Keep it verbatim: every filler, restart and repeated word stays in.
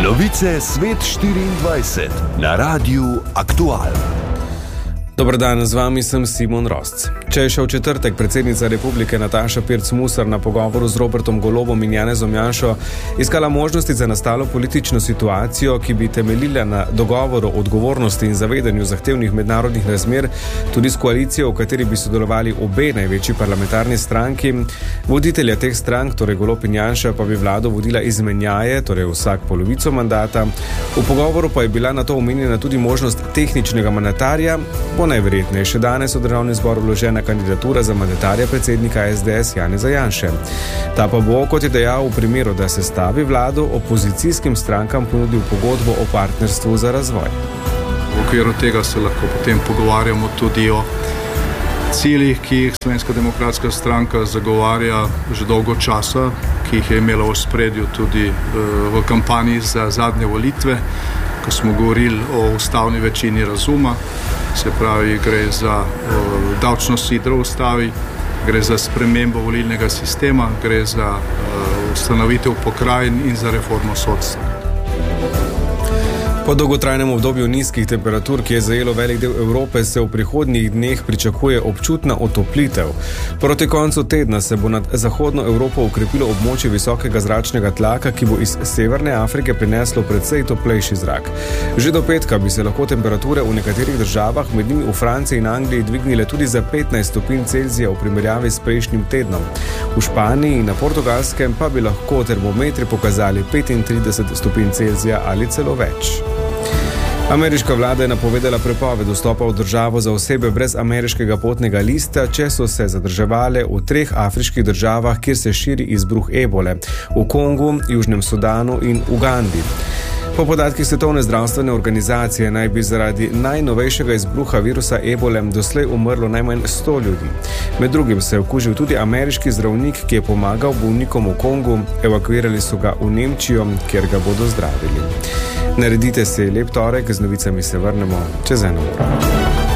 Novice Svet štiriindvajset na Radiu Aktual. Dobar dan, z vami sem Simon Rosc. Če je še v četrtek predsednica republike Nataša Pirc Musar na pogovoru z Robertom Golobom in Janezom Janšo iskala možnosti za nastalo politično situacijo, ki bi temeljila na dogovoru o odgovornosti in zavedanju zahtevnih mednarodnih razmer, tudi s koalicijo, v kateri bi sodelovali obe največji parlamentarni stranki. Voditelja teh strank, torej Golob in Janša, pa bi vlado vodila izmenjaje, torej vsak polovico mandata. V pogovoru pa je bila na to omenjena tudi možnost tehničnega mandatarja. Najverjetneje še danes v državni zbor vložena kandidatura za mandatarja predsednika es de es Janeza Janše. Ta pa bo, kot je dejal, v primeru, da se stavi vlado, opozicijskim strankam ponudil pogodbo o partnerstvu za razvoj. V okviru tega se lahko potem pogovarjamo tudi o ciljih, ki jih Slovenska demokratska stranka zagovarja že dolgo časa, ki jih je imela v ospredju tudi v kampanji za zadnje volitve, ko smo govorili o ustavni večini razuma. Se pravi, gre za uh, davčno sidro v ustavi, gre za spremembo volilnega sistema, gre za uh, ustanovitev pokrajin in za reformo sodstva. Po dolgotrajnem obdobju nizkih temperatur, ki je zajelo velik del Evrope, se v prihodnjih dneh pričakuje občutna otoplitev. Proti koncu tedna se bo nad zahodno Evropo ukrepilo območje visokega zračnega tlaka, ki bo iz Severne Afrike prineslo precej toplejši zrak. Že do petka bi se lahko temperature v nekaterih državah, med njimi v Franciji in Angliji, dvignile tudi za petnajst stopinj Celzija v primerjavi s prejšnjim tednom. V Španiji in na Portugalskem pa bi lahko termometri pokazali petintrideset stopinj Celzija ali celo več. Ameriška vlada je napovedala prepoved vstopa v državo za osebe brez ameriškega potnega lista, če so se zadrževale v treh afriških državah, kjer se širi izbruh ebole, v Kongu, Južnem Sudanu in Ugandi. Po podatkih Svetovne zdravstvene organizacije naj bi zaradi najnovejšega izbruha virusa ebole doslej umrlo najmanj sto ljudi. Med drugim se je okužil tudi ameriški zdravnik, ki je pomagal bolnikom v Kongu, evakuirali so ga v Nemčijo, kjer ga bodo zdravili. Naredite si lep torek, z novicami se vrnemo čez eno uro.